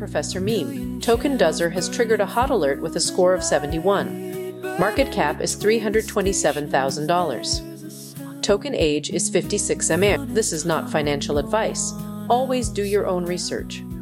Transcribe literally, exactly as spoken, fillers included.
Professor Meme. Token Dozer has triggered a hot alert with a score of seventy-one. Market cap is three hundred twenty-seven thousand dollars. Token age is fifty-six M R. This is not financial advice. Always do your own research.